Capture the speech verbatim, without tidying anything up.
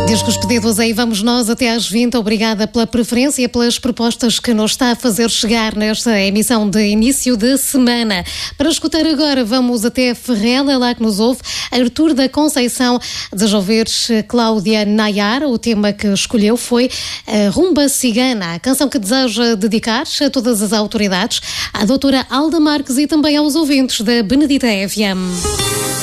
Desde que os pedidos aí vamos nós até às vinte. Obrigada pela preferência e pelas propostas que nos está a fazer chegar nesta emissão de início de semana. Para escutar agora, vamos até Ferrela, é lá que nos ouve Artur da Conceição. Desejo ouvir Cláudia Nayar. O tema que escolheu foi a Rumba Cigana, a canção que deseja dedicar a todas as autoridades, à doutora Alda Marques e também aos ouvintes da Benedita F M.